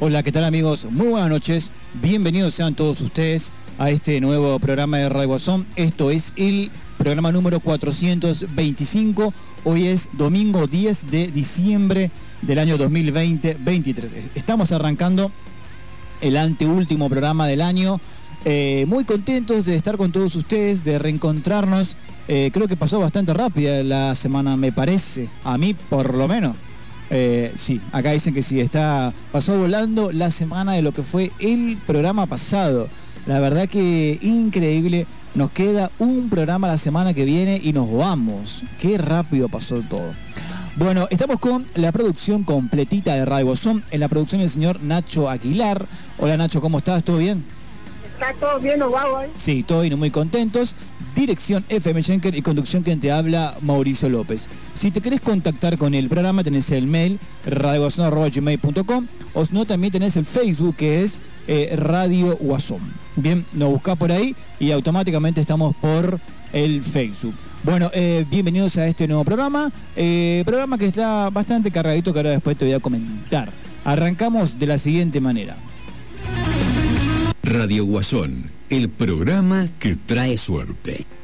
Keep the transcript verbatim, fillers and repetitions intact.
Hola, ¿qué tal amigos? Muy buenas noches. Bienvenidos sean todos ustedes a este nuevo programa de Radio Guasón. Esto es el programa número cuatrocientos veinticinco. Hoy es domingo diez de diciembre del año dos mil veinte veintitrés. Estamos arrancando el anteúltimo programa del año. Eh, muy contentos de estar con todos ustedes, de reencontrarnos. Eh, creo que pasó bastante rápida la semana, me parece. A mí, por lo menos. Eh, sí, acá dicen que sí, está, pasó volando la semana de lo que fue el programa pasado. La verdad que increíble. Nos queda un programa la semana que viene y nos vamos. Qué rápido pasó todo. Bueno, estamos con la producción completita de Radio Guasón. En la producción el señor Nacho Aguilar. Hola Nacho, ¿cómo estás? ¿Todo bien? ¿Está todo bien, nos vamos, eh? Sí, todo bien, muy contentos. Dirección F M Schenker y conducción quien te habla, Mauricio López. Si te querés contactar con el programa, tenés el mail radio guasón arroba gmail punto com, o si no, también tenés el Facebook, que es eh, Radio Guasón. Bien, nos buscás por ahí y automáticamente estamos por el Facebook. Bueno, eh, bienvenidos a este nuevo programa, eh, programa que está bastante cargadito, que ahora después te voy a comentar. Arrancamos de la siguiente manera. Radio Guasón, el programa que trae suerte.